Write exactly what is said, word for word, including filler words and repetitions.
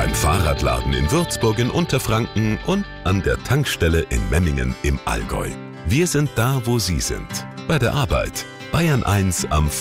beim Fahrradladen in Würzburg in Unterfranken und an der Tankstelle in Memmingen im Allgäu. Wir sind da, wo Sie sind. Bei der Arbeit. Bayern eins am